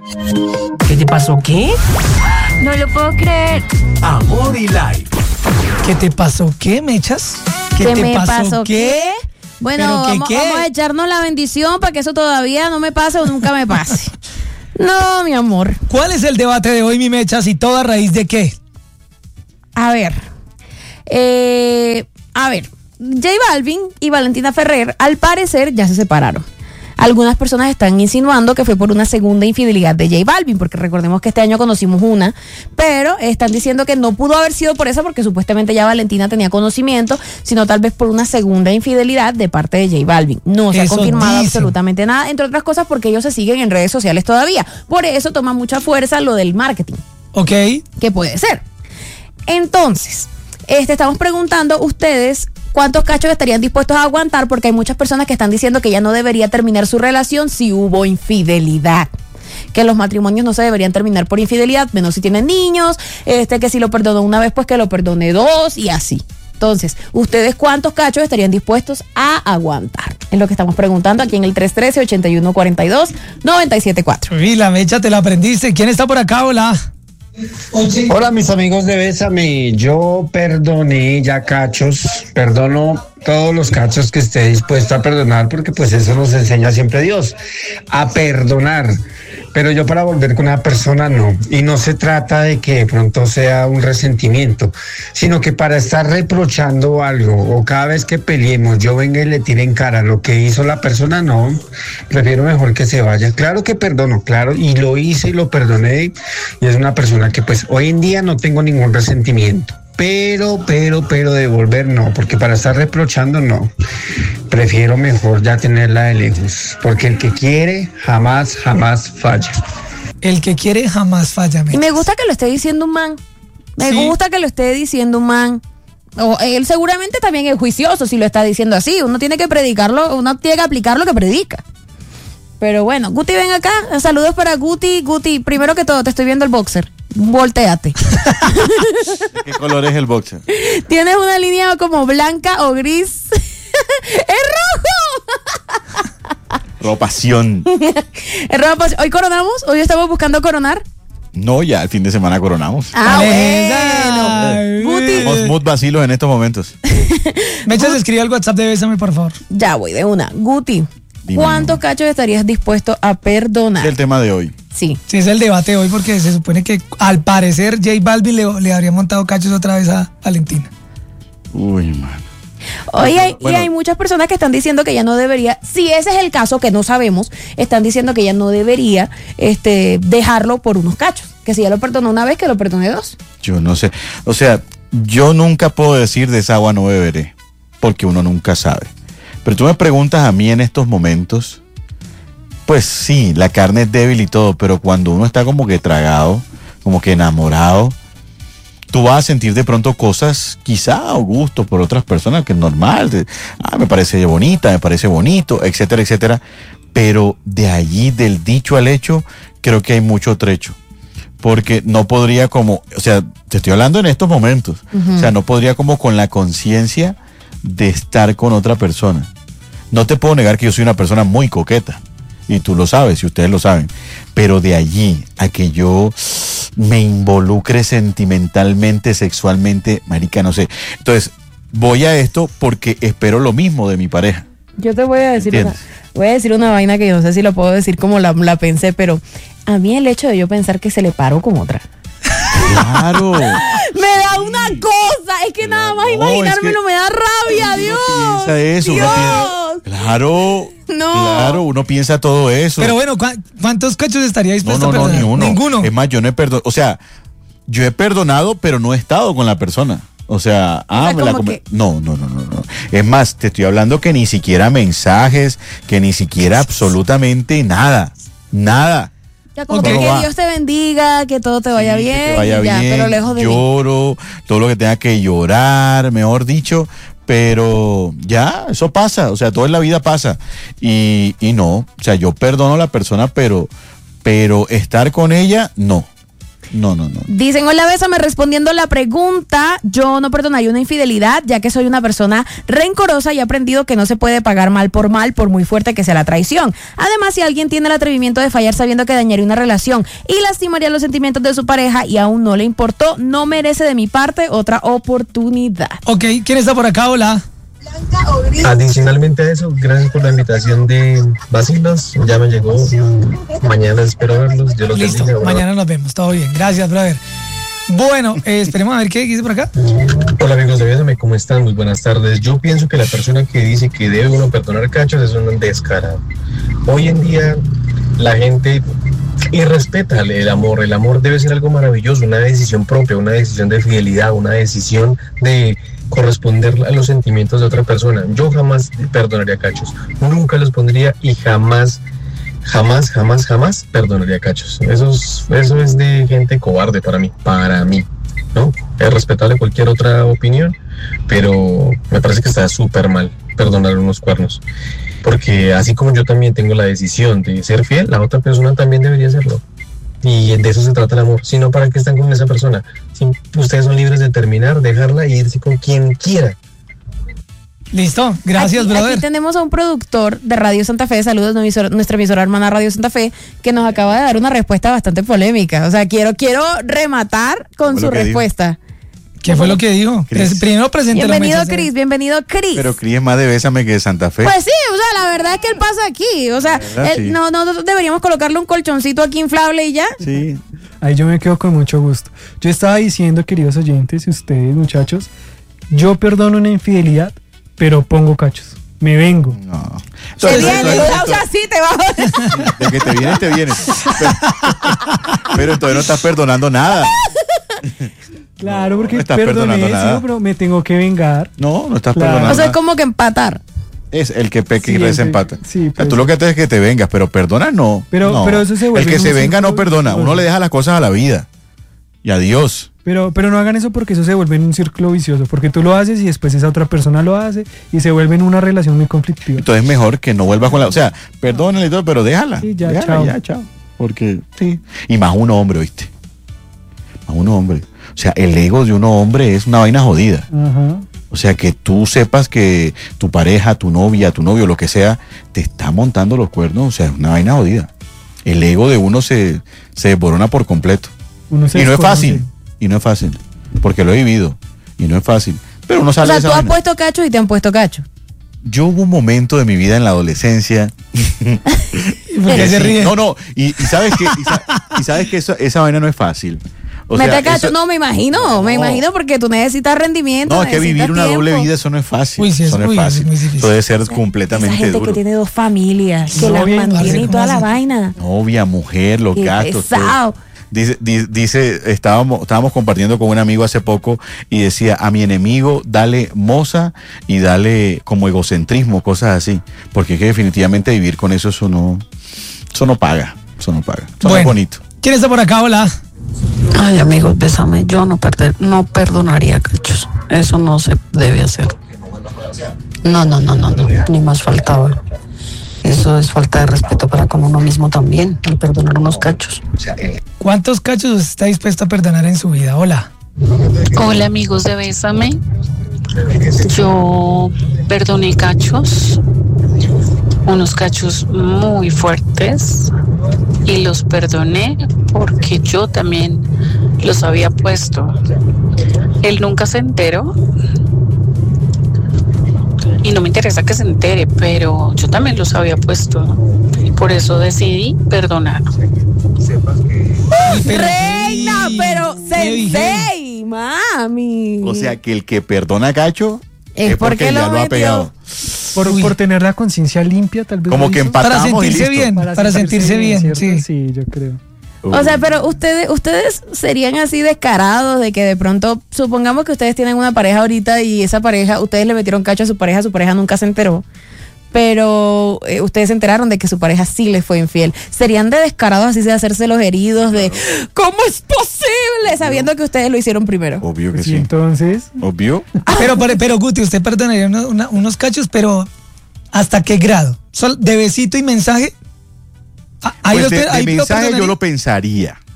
¿Qué te pasó? ¿Qué? No lo puedo creer. Amor y Light. ¿Qué te pasó? ¿Qué, Mechas? ¿Qué me pasó? ¿Qué? Bueno, ¿Pero qué? vamos a echarnos la bendición para que eso todavía no me pase o nunca me pase. No, mi amor. ¿Cuál es el debate de hoy, mi Mechas? ¿Y todo a raíz de qué? A ver. J Balvin y Valentina Ferrer, al parecer, ya se separaron. Algunas personas están insinuando que fue por una segunda infidelidad de J Balvin, porque recordemos que este año conocimos una, pero están diciendo que no pudo haber sido por esa, porque supuestamente ya Valentina tenía conocimiento, sino tal vez por una segunda infidelidad de parte de J Balvin. No se ha confirmado absolutamente nada, entre otras cosas porque ellos se siguen en redes sociales todavía. Por eso toma mucha fuerza lo del marketing. Ok. Que puede ser. Entonces, estamos preguntando ustedes cuántos cachos estarían dispuestos a aguantar, porque hay muchas personas que están diciendo que ya no debería terminar su relación si hubo infidelidad. Que los matrimonios no se deberían terminar por infidelidad, menos si tienen niños, que si lo perdonó una vez, pues que lo perdone dos y así. Entonces, ¿ustedes cuántos cachos estarían dispuestos a aguantar? Es lo que estamos preguntando aquí en el 313-8142-974. Uy, la Mecha, te la aprendiste. ¿Quién está por acá? Hola. Hola mis amigos de Bésame, yo perdoné ya cachos, perdono todos los cachos que esté dispuesto a perdonar, porque pues eso nos enseña siempre Dios, a perdonar, pero yo para volver con una persona no, y no se trata de que de pronto sea un resentimiento, sino que para estar reprochando algo, o cada vez que peleemos yo venga y le tire en cara lo que hizo la persona, no, prefiero mejor que se vaya. Claro que perdono, claro, y lo hice y lo perdoné, y es una persona que pues hoy en día no tengo ningún resentimiento. Pero de volver no, porque para estar reprochando no. Prefiero mejor ya tenerla de lejos, porque el que quiere jamás falla. El que quiere jamás falla. Y me gusta que lo esté diciendo un man. Me gusta que lo esté diciendo un man. O él seguramente también es juicioso si lo está diciendo así. Uno tiene que predicarlo, uno tiene que aplicar lo que predica. Pero bueno, Guti, ven acá. Saludos para Guti. Guti, primero que todo, te estoy viendo el boxer. Voltéate. ¿Qué color es el boxer? Tienes una línea como blanca o gris. ¡Es rojo! Ropación. Es rojo. ¿Hoy coronamos? ¿Hoy estamos buscando coronar? No, ya el fin de semana coronamos. Bueno. Guti. Somos mood vacilos en estos momentos. Mechas, escribe al WhatsApp de Bésame, por favor. Ya voy de una. Guti, Dime, ¿cuántos cachos estarías dispuesto a perdonar? Es el tema de hoy. Sí. Sí, es el debate hoy, porque se supone que al parecer J Balvin le habría montado cachos otra vez a Valentina. Uy, mano. Oye, y hay muchas personas que están diciendo que ya no debería, si ese es el caso, que no sabemos, están diciendo que ya no debería dejarlo por unos cachos, que si ya lo perdonó una vez, que lo perdone dos. Yo no sé. O sea, yo nunca puedo decir de esa agua no beberé, porque uno nunca sabe. Pero tú me preguntas a mí en estos momentos, pues sí, la carne es débil y todo, pero cuando uno está como que tragado, como que enamorado, tú vas a sentir de pronto cosas, quizá, o gustos por otras personas, que es normal. Me parece bonita, me parece bonito, etcétera, etcétera. Pero de allí, del dicho al hecho, creo que hay mucho trecho. Porque no podría como, o sea, te estoy hablando en estos momentos, o sea, no podría como con la conciencia de estar con otra persona. No te puedo negar que yo soy una persona muy coqueta. Y tú lo sabes, y ustedes lo saben. Pero de allí a que yo me involucre sentimentalmente, sexualmente, marica, no sé. Entonces, voy a esto porque espero lo mismo de mi pareja. Yo te voy a decir una vaina que yo no sé si lo puedo decir como la pensé, pero a mí el hecho de yo pensar que se le paró con otra. Claro. Me da una cosa, es que nada más imaginármelo me da rabia, Dios. Piensa eso, Dios. Claro. No. Claro, uno piensa todo eso. Pero bueno, ¿cuántos cachos estaría dispuesto a perdonar? Ni uno. Ninguno. Es más, yo no he perdonado, o sea, yo he perdonado, pero no he estado con la persona. O sea, me la comí. No. Es más, te estoy hablando que ni siquiera mensajes, que ni siquiera absolutamente nada. Ya como que Dios te bendiga, que todo te vaya bien. Que te vaya ya, bien, pero lejos de lloro, todo lo que tenga que llorar, mejor dicho, pero ya, eso pasa, o sea, todo en la vida pasa. Y no, o sea, yo perdono a la persona, pero estar con ella, no. No. Dicen, hola, bésame, respondiendo la pregunta, yo no perdonaría una infidelidad, ya que soy una persona rencorosa y he aprendido que no se puede pagar mal, por muy fuerte que sea la traición. Además, si alguien tiene el atrevimiento de fallar sabiendo que dañaría una relación y lastimaría los sentimientos de su pareja y aún no le importó, no merece de mi parte otra oportunidad. Ok, ¿quién está por acá? Hola. Adicionalmente a eso, gracias por la invitación de Vacilos. Ya me llegó. Mañana espero verlos. Yo los Listo, bendiga. mañana nos vemos. Todo bien. Gracias, brother. Bueno, esperemos a ver qué dice por acá. Hola amigos de Bésame, ¿cómo están? Muy buenas tardes. Yo pienso que la persona que dice que debe uno perdonar cachos es un descarado. Hoy en día la gente irrespeta el amor. El amor debe ser algo maravilloso, una decisión propia, una decisión de fidelidad, una decisión de corresponder a los sentimientos de otra persona. Yo jamás perdonaría cachos, nunca los pondría y jamás perdonaría cachos. Eso es de gente cobarde para mí, ¿no? Es respetable cualquier otra opinión, pero me parece que está súper mal perdonar unos cuernos, porque así como yo también tengo la decisión de ser fiel, la otra persona también debería serlo. Y de eso se trata el amor. Si no, ¿para qué están con esa persona? Si ustedes son libres de terminar, dejarla e irse con quien quiera. Listo, gracias, brother. Aquí tenemos a un productor de Radio Santa Fe, saludos a nuestra emisora hermana Radio Santa Fe, que nos acaba de dar una respuesta bastante polémica. O sea, quiero rematar con su respuesta. ¿Qué fue lo que dijo? Primero presente los mensajes. Bienvenido Cris. Pero Cris es más de Bésame que de Santa Fe. Pues sí, o sea, la verdad es que él pasa aquí. O sea, Sí. no deberíamos colocarle un colchoncito aquí inflable y ya. Sí. Ahí yo me quedo con mucho gusto. Yo estaba diciendo, queridos oyentes y ustedes, muchachos, yo perdono una infidelidad, pero pongo cachos. Me vengo. No. Te viene, o sea, sí te va. De que te viene. Pero entonces no estás perdonando nada. Claro, porque no estás perdoné, perdonando nada. sí, pero me tengo que vengar. No estás Claro. perdonando O sea, es nada. como que empatar. Es el que peca y Sí, desempata. sí, O sea, tú pues. lo que haces es que te vengas, pero perdonar no. Pero eso se vuelve El que un se venga no círculo perdona. Uno vicioso. le deja las cosas a la vida. Y adiós. Pero no hagan eso porque eso se vuelve en un círculo vicioso. Porque tú lo haces y después esa otra persona lo hace y se vuelve en una relación muy conflictiva. Entonces es mejor que no vuelvas con la... O sea, perdónale y todo, pero déjala. Sí, ya, Déjala, chao. ya, chao. Porque, sí. Y más un hombre, ¿oíste? Más un hombre. O sea, el ego de un hombre es una vaina jodida. Ajá. O sea, que tú sepas que tu pareja, tu novia, tu novio, lo que sea, te está montando los cuernos. O sea, es una vaina jodida. El ego de uno se desborona por completo. Uno se Y no es desconoce. fácil. Y no es fácil. Porque lo he vivido. Y no es fácil. Pero uno O sale sea, de esa tú has vaina. puesto cacho y te han puesto cacho. Yo hubo un momento de mi vida en la adolescencia. ¿Por qué se ríe? No. Y sabes que, sabes que esa vaina no es fácil. O sea, Mete cacho. eso- No, me imagino porque tú necesitas rendimiento. No, es que necesitas vivir una doble tiempo. vida, eso no es fácil. Uy, sí, eso no es uy, eso es fácil. muy difícil. Eso debe ser Esa completamente gente duro. que tiene 2 familias, que No, las bien, mantiene y parce, toda ¿cómo la así? vaina. Novia, mujer, los Qué gastos. pesado. todo. Dice, estábamos compartiendo con un amigo hace poco y decía, a mi enemigo dale moza y dale como egocentrismo, cosas así. Porque es que definitivamente vivir con eso no paga. Eso no es bonito. ¿Quién está por acá? Hola. Ay, amigos, bésame. Yo no perdonaría cachos. Eso no se debe hacer. No. Ni más faltaba. Eso es falta de respeto para con uno mismo también, el perdonar unos cachos. ¿Cuántos cachos está dispuesto a perdonar en su vida? Hola. Hola amigos de Bésame, yo perdoné cachos, unos cachos muy fuertes y los perdoné porque yo también los había puesto. Él nunca se enteró y no me interesa que se entere, pero yo también los había puesto y por eso decidí perdonar. Reina, pero Heavy, sensei, mami. O sea, que el que perdona cacho Es porque ya lo lo ha metió. pegado. Por tener la conciencia limpia, tal vez. Como lo que hizo. empatamos Para sentirse y listo. bien. Para sentirse bien, ¿cierto? sí. Sí, yo creo. O sea, pero ustedes serían así descarados de que de pronto, supongamos que ustedes tienen una pareja ahorita y esa pareja, ustedes le metieron cacho a su pareja nunca se enteró, pero ustedes se enteraron de que su pareja sí les fue infiel. ¿Serían de descarados así de hacerse los heridos de ¿cómo es posible? Sabiendo que ustedes lo hicieron primero. Obvio que Pues, y sí. entonces, Obvio. Pero Guti, usted perdonaría unos cachos, pero ¿hasta qué grado? ¿De besito y mensaje? Ahí Pues usted- de ahí lo mensaje yo perdonaría. lo pensaría.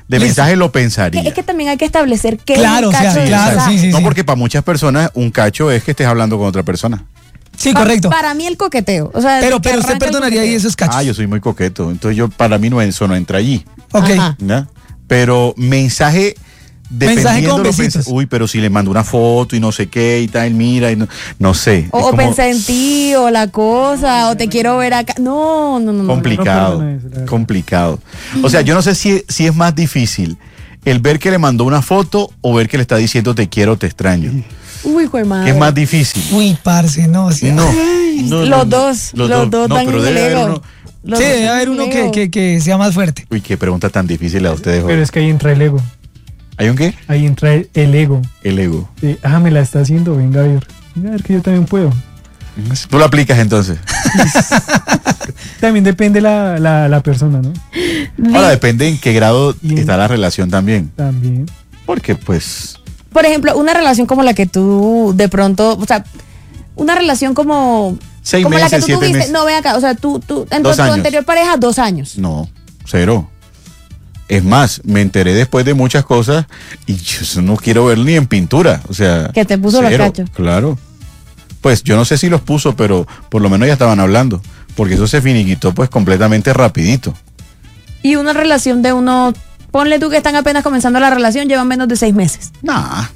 De mensaje lo pensaría. Es que también hay que establecer qué Claro, es un o sea, cacho de claro, mensaje. sí. No, porque para muchas personas un cacho es que estés hablando con otra persona. Sí, correcto. Para mí el coqueteo. O sea, Pero que usted arranca el perdonaría ahí coqueteo. esos cachos. Ah, yo soy muy coqueto. Entonces para mí eso no entra allí. Ok. Ajá. ¿Ya? Pero mensaje dependiendo con lo besitos. uy, pero si le mando una foto y no sé qué y tal, mira y no sé. Es O como pensé en ti, o la cosa, o te quiero ver acá. No. complicado, no perdono eso, la verdad. complicado. O sea, yo no sé si es más difícil el ver que le mandó una foto o ver que le está diciendo te quiero, te extraño. Uy, hijo de madre. ¿Qué es más difícil? Uy, parce, no. Sí, Los dos No, dan pero en el debe haber ego. uno. Los sí, dos debe dan haber en uno el ego. que sea más fuerte. Uy, qué pregunta tan difícil a ustedes. Pero es que ahí entra el ego. ¿Hay un qué? Ahí entra el ego. El ego. Me la está haciendo, venga a ver. Venga a ver que yo también puedo. Tú lo aplicas entonces. También depende la persona, ¿no? Ahora depende en qué grado está la relación también. También. Porque pues... Por ejemplo, una relación como la que tú de pronto, o sea, una relación como 6 como la que meses, tú 7 tuviste. meses. No, ve acá, o sea, tú en 2 tu años. anterior pareja 2 años. No, 0. Es más, me enteré después de muchas cosas y yo eso no quiero ver ni en pintura. O sea... Que te puso los 0, cachos. Claro. Pues yo no sé si los puso, pero por lo menos ya estaban hablando. Porque eso se finiquitó pues completamente rapidito. Y una relación de uno, ponle tú que están apenas comenzando la relación, llevan menos de 6 meses. Nah.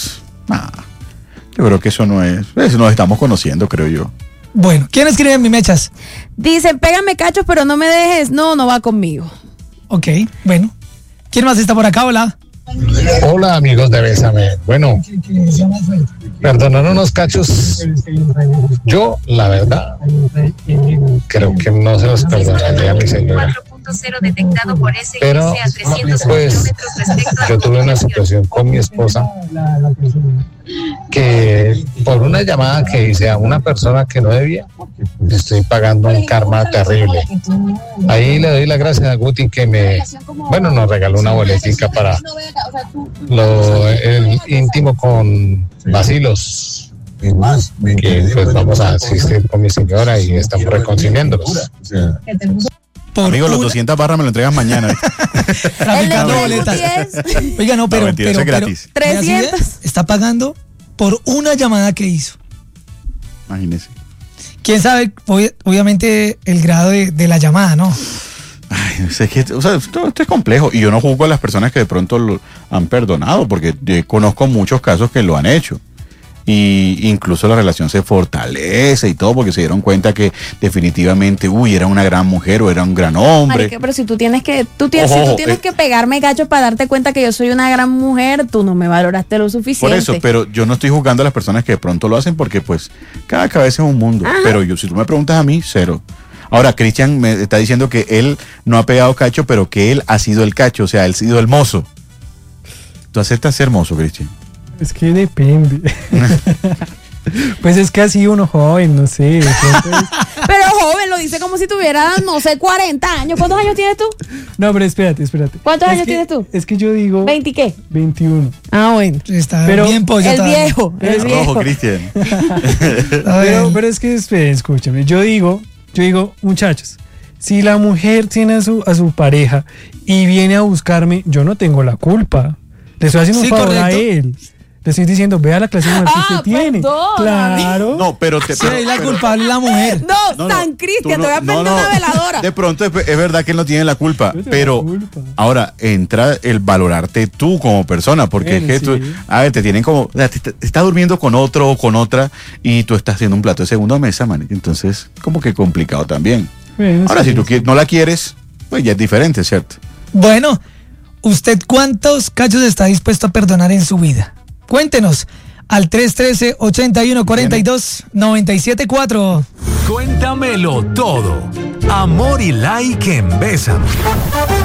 Yo creo que eso no es... nos estamos conociendo, creo yo. Bueno, ¿quién escribe en mi mechas? Dicen, pégame cachos, pero no me dejes. No va conmigo. Ok, bueno. ¿Quién más está por acá? Hola. Hola amigos de Bésame. Bueno, perdonar unos cachos, yo la verdad creo que no se los perdonaría a mi señora. Pero pues yo tuve una situación con mi esposa que por una llamada que hice a una persona que no debía, estoy pagando un karma terrible. Ahí le doy las gracias a Guti que nos regaló una boletica para el íntimo con vacilos. Que pues vamos a asistir con mi señora y estamos reconciliándolos. Amigo, los 200 barras me lo entregan mañana. Traficando boletas. Oiga, no, pero, mentira, eso es gratis. 300. Está pagando por una llamada que hizo. Imagínese. ¿Quién sabe? Obviamente el grado de la llamada, ¿no? Ay, es que, o sea, esto es complejo. Y yo no juzgo a las personas que de pronto lo han perdonado, porque conozco muchos casos que lo han hecho. Y incluso la relación se fortalece y todo porque se dieron cuenta que definitivamente, era una gran mujer o era un gran hombre. Marica, pero si tú tienes que pegarme cachos para darte cuenta que yo soy una gran mujer, tú no me valoraste lo suficiente. Por eso, pero yo no estoy juzgando a las personas que de pronto lo hacen porque pues cada cabeza es un mundo. Ajá. Pero si tú me preguntas a mí, 0. Ahora, Cristian me está diciendo que él no ha pegado cacho, pero que él ha sido el cacho, o sea, él ha sido el mozo. ¿Tú aceptas ser mozo, Cristian? Es que depende. Pues es que así uno joven, no sé. Pero joven, lo dice como si tuviera, no sé, 40 años. ¿Cuántos años tienes tú? No, pero espérate. ¿Cuántos años tienes tú? Es que yo digo... ¿20 qué? 21. Ah, bueno. Está Pero bien pollo El todavía. viejo, el Rojo, viejo. Cristian. Pero es que, escúchame, yo digo, muchachos, si la mujer tiene a su pareja y viene a buscarme, yo no tengo la culpa. Le estoy haciendo un favor a él. Le estoy diciendo, vea la clase de mujer que usted tiene. Claro. No, pero Sí, la culpable es la mujer. No, San Cristian, te voy a prender una veladora. De pronto es verdad que él no tiene la culpa, Yo tengo pero la culpa. ahora entra el valorarte tú como persona, porque Bueno, es que sí. tú, a ver, te tienen como, o sea, te estás durmiendo con otro o con otra y tú estás haciendo un plato de segunda mesa, man. Entonces, como que complicado también. Bueno, Ahora, sí. si tú no la quieres, pues ya es diferente, ¿cierto? Bueno, ¿usted cuántos cachos está dispuesto a perdonar en su vida? Cuéntenos al 313-8142-974. Cuéntamelo todo. Amor y like en Bésame.